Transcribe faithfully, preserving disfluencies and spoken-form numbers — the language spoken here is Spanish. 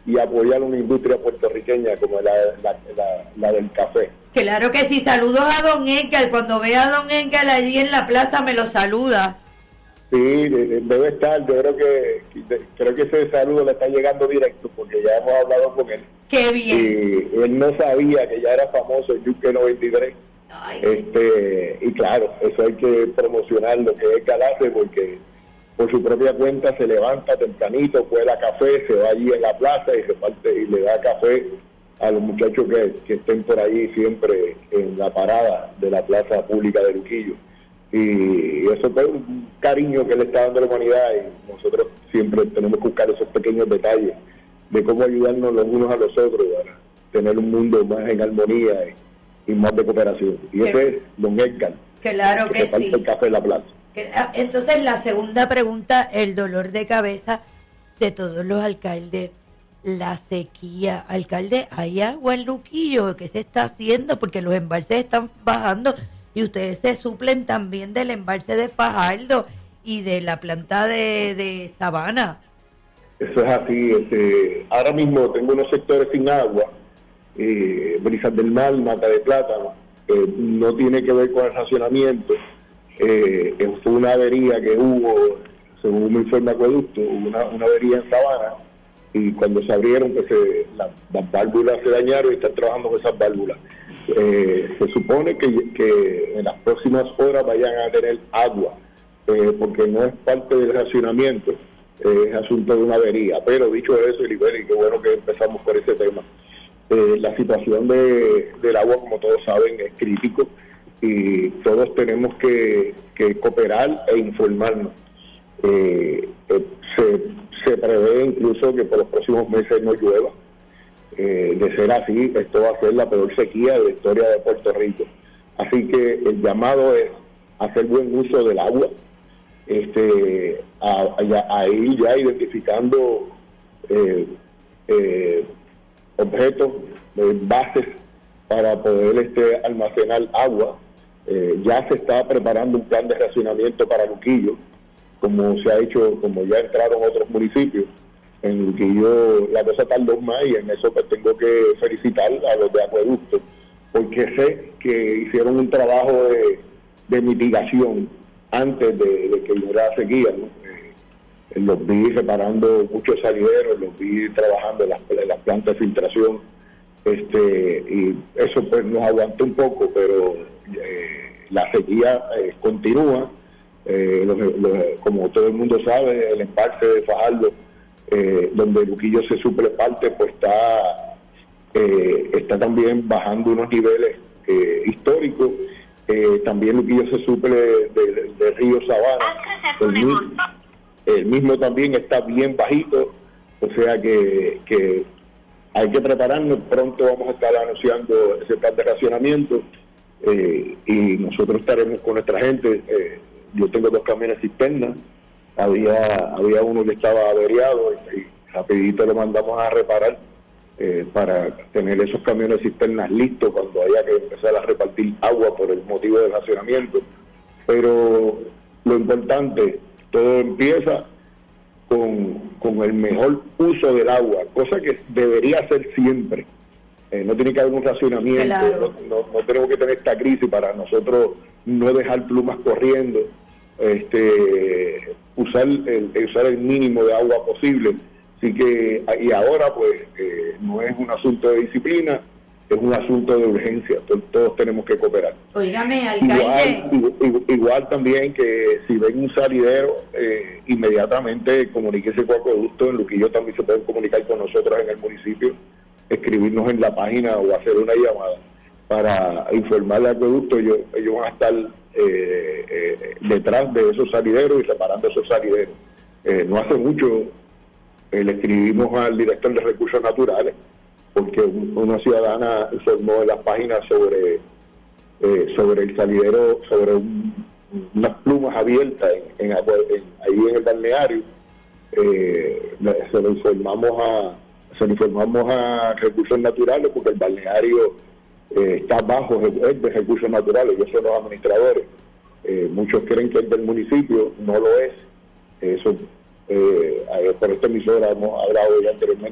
y apoyar una industria puertorriqueña como la, la, la, la del café. Claro que sí, saludos a don Edgar, cuando vea a don Edgar allí en la plaza me lo saluda. Sí, debe estar, yo creo que creo que ese saludo le está llegando directo porque ya hemos hablado con él. Qué bien. Y él no sabía que ya era famoso el Yuque noventa y tres. Ay. Este, y claro, eso hay que promocionar lo que Edgar hace porque por su propia cuenta se levanta tempranito, cuela café, se va allí en la plaza y reparte y le da café a los muchachos que, que estén por ahí siempre en la parada de la plaza pública de Luquillo. Y eso es un cariño que le está dando a la humanidad y nosotros siempre tenemos que buscar esos pequeños detalles de cómo ayudarnos los unos a los otros para tener un mundo más en armonía y, y más de cooperación. Y ese es don Edgar, claro que, que sí. el café en la plaza. Entonces la segunda pregunta, el dolor de cabeza de todos los alcaldes, la sequía. Alcalde, ¿hay agua en Luquillo? ¿Qué se está haciendo? Porque los embalses están bajando y ustedes se suplen también del embalse de Fajardo y de la planta de, de Sabana. Eso es así. Este, ahora mismo tengo unos sectores sin agua, eh, Brisas del Mar, Mata de Plátano, eh, no tiene que ver con el racionamiento. Eh, fue una avería que hubo, según me informa Acueducto, hubo una, una avería en Sabana y cuando se abrieron pues se, la, las válvulas se dañaron y están trabajando con esas válvulas. Eh, se supone que, que en las próximas horas vayan a tener agua, eh, porque no es parte del racionamiento, eh, es asunto de una avería. Pero dicho eso, Iliberi, qué bueno que empezamos por ese tema. Eh, la situación de, del agua, como todos saben, es crítico y todos tenemos que, que cooperar e informarnos. Eh, eh, se, se prevé incluso que por los próximos meses no llueva. Eh, de ser así, esto va a ser la peor sequía de la historia de Puerto Rico. Así que el llamado es hacer buen uso del agua, este, a, a, a ir ya identificando eh, eh, objetos, eh, bases para poder este, almacenar agua. Eh, ya se está preparando un plan de racionamiento para Luquillo, como se ha hecho, como ya entraron otros municipios. En Luquillo la cosa tardó más y en eso pues tengo que felicitar a los de Acueducto, porque sé que hicieron un trabajo de, de mitigación antes de, de que llegara la sequía, ¿no? Eh, los vi reparando muchos salideros, los vi trabajando en las, en las plantas de filtración, este y eso pues nos aguantó un poco, pero eh, la sequía eh, continúa. Eh, los, los, como todo el mundo sabe, el embalse de Fajardo, Eh, donde Luquillo se suple parte, pues está eh, está también bajando unos niveles eh, históricos. Eh, también Luquillo se suple del de, de río Sabana, el mismo, el mismo también está bien bajito, o sea que, que hay que prepararnos. Pronto vamos a estar anunciando ese plan de racionamiento eh, y nosotros estaremos con nuestra gente. Eh, yo tengo dos camiones cisternas. Había había uno que estaba averiado y, y rapidito lo mandamos a reparar eh, para tener esos camiones cisternas listos cuando haya que empezar a repartir agua por el motivo del racionamiento. Pero lo importante, todo empieza con, con el mejor uso del agua, cosa que debería ser siempre. Eh, no tiene que haber un racionamiento, claro. no, no, no tenemos que tener esta crisis para nosotros no dejar plumas corriendo. Este usar el, usar el mínimo de agua posible. Así que, y ahora pues eh, no es un asunto de disciplina, es un asunto de urgencia. Todos, todos tenemos que cooperar. Óigame, alcalde. Igual, igual, igual también que si ven un salidero, eh, inmediatamente comuníquese con Acueducto. En Luquillo también se pueden comunicar con nosotros en el municipio, escribirnos en la página o hacer una llamada para informarle a Acueducto. Ellos, ellos van a estar Eh, eh, detrás de esos salideros y reparando esos salideros. Eh, no hace mucho eh, le escribimos al director de Recursos Naturales porque un, una ciudadana informó en las páginas sobre eh, sobre el salidero, sobre un, unas plumas abiertas en, en, en, ahí en el balneario. Eh, se lo informamos a se lo informamos a Recursos Naturales porque el balneario Eh, está bajo el de recursos naturales, yo soy los administradores. Eh, muchos creen que es del municipio, no lo es. Eso, eh, por esta emisora hemos hablado ya anteriormente